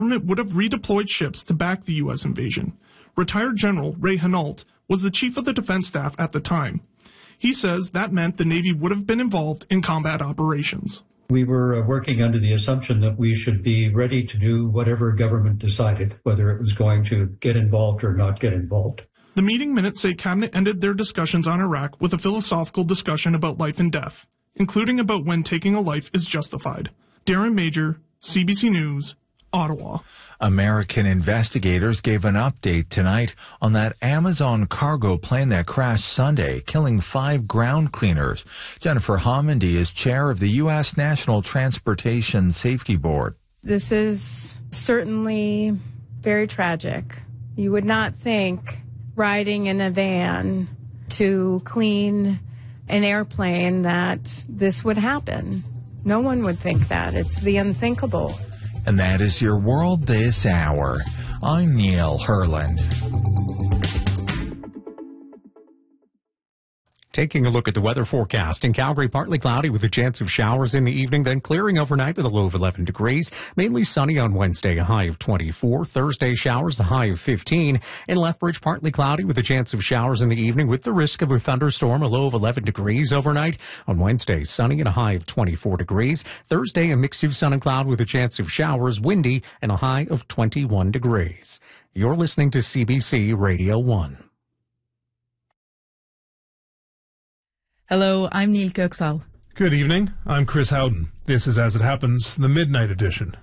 government would have redeployed ships to back the U.S. invasion. Retired General Ray Hinault was the chief of the defense staff at the time. He says that meant the Navy would have been involved in combat operations. We were working under the assumption that we should be ready to do whatever government decided, whether it was going to get involved or not get involved. The meeting minutes say Cabinet ended their discussions on Iraq with a philosophical discussion about life and death, including about when taking a life is justified. Darren Major, CBC News, Ottawa. American investigators gave an update tonight on that Amazon cargo plane that crashed Sunday, killing 5 ground cleaners. Jennifer Homendy is chair of the U.S. National Transportation Safety Board. This is certainly very tragic. You would not think riding in a van to clean an airplane that this would happen. No one would think that. It's the unthinkable. And that is your world this hour. I'm Neil Herland. Taking a look at the weather forecast. In Calgary, partly cloudy with a chance of showers in the evening, then clearing overnight with a low of 11 degrees. Mainly sunny on Wednesday, a high of 24. Thursday, showers, a high of 15. In Lethbridge, partly cloudy with a chance of showers in the evening with the risk of a thunderstorm, a low of 11 degrees overnight. On Wednesday, sunny and a high of 24 degrees. Thursday, a mix of sun and cloud with a chance of showers, windy, and a high of 21 degrees. You're listening to CBC Radio 1. Hello, I'm Neil Köksal. Good evening. I'm Chris Howden. This is As It Happens, the Midnight Edition.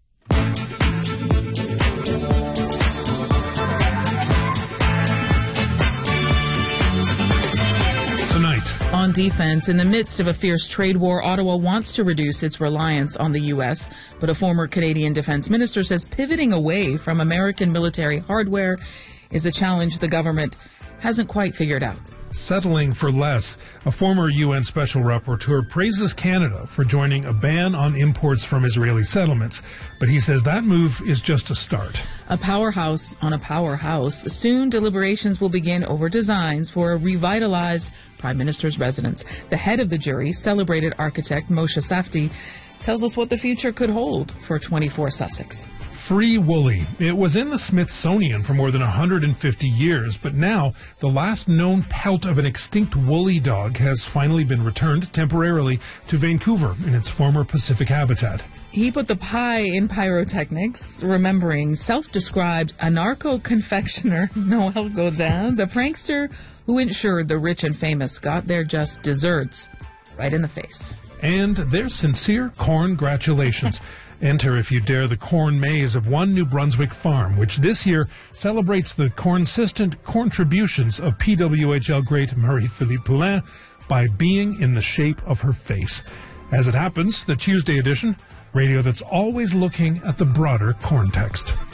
Tonight. On defense, in the midst of a fierce trade war, Ottawa wants to reduce its reliance on the U.S., but a former Canadian defense minister says pivoting away from American military hardware is a challenge the government hasn't quite figured out. Settling for less. A former UN Special Rapporteur praises Canada for joining a ban on imports from Israeli settlements, but he says that move is just a start. A powerhouse on a powerhouse. Soon, deliberations will begin over designs for a revitalized Prime Minister's residence. The head of the jury, celebrated architect Moshe Safdie, tells us what the future could hold for 24 Sussex. Free Woolly. It was in the Smithsonian for more than 150 years, but now the last known pelt of an extinct woolly dog has finally been returned temporarily to Vancouver in its former Pacific habitat. He put the pie in pyrotechnics, remembering self-described anarcho-confectioner Noel Godin, the prankster who ensured the rich and famous got their just desserts right in the face. And their sincere corn-gratulations. Enter, if you dare, the corn maze of one New Brunswick farm, which this year celebrates the consistent contributions of PWHL great Marie-Philippe Poulin by being in the shape of her face. As it happens, the Tuesday edition, radio that's always looking at the broader context.